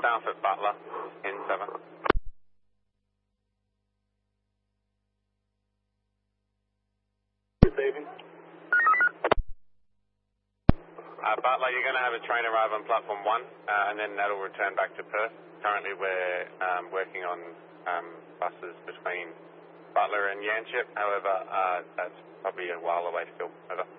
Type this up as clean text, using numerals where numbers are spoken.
south at Butler in 7. Receiving. Butler, you're going to have a train arrive on platform 1, and then that'll return back to Perth. Currently we're working on buses between Butler and Yanchep, however, that's probably a while away still. Over.